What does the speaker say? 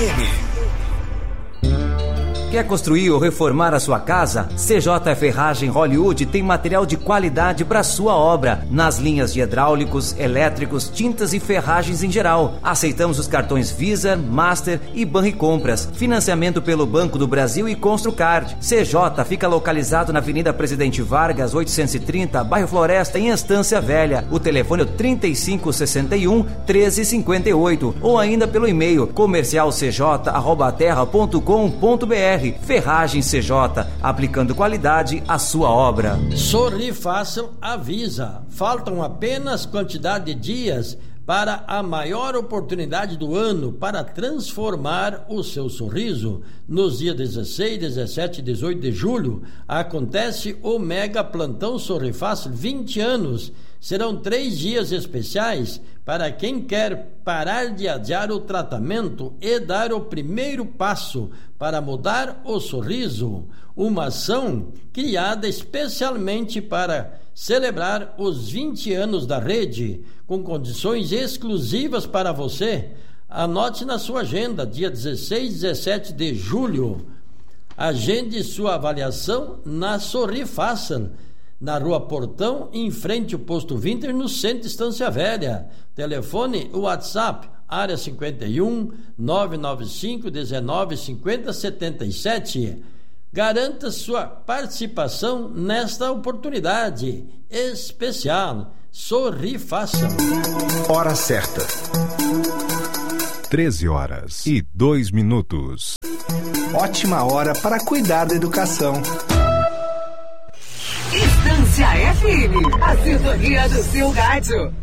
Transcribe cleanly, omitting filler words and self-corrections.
FM. Quer construir ou reformar a sua casa? CJ Ferragem Hollywood tem material de qualidade para sua obra, nas linhas de hidráulicos, elétricos, tintas e ferragens em geral. Aceitamos os cartões Visa, Master e Banricompras. Financiamento pelo Banco do Brasil e Construcard. CJ fica localizado na Avenida Presidente Vargas, 830, bairro Floresta, em Estância Velha. O telefone é 3561-1358 ou ainda pelo e-mail comercialcj@terra.com.br. Ferragem CJ, aplicando qualidade à sua obra. Sorri Fácil avisa. Faltam apenas quantidade de dias para a maior oportunidade do ano para transformar o seu sorriso. Nos dias 16, 17 e 18 de julho, acontece o Mega Plantão Sorri Fácil 20 anos. Serão 3 dias especiais para quem quer parar de adiar o tratamento e dar o primeiro passo para mudar o sorriso. Uma ação criada especialmente para celebrar os 20 anos da rede, com condições exclusivas para você. Anote na sua agenda, dia 16 e 17 de julho. Agende sua avaliação na Sorri Fácil, na Rua Portão, em frente ao Posto Winter, no centro de Estância Velha. Telefone, WhatsApp, área 51 995 19 50 77. Garanta sua participação nesta oportunidade especial. Sorri Fácil. Hora certa. 13h02. Ótima hora para cuidar da educação. Estância FM, a sintonia do seu rádio.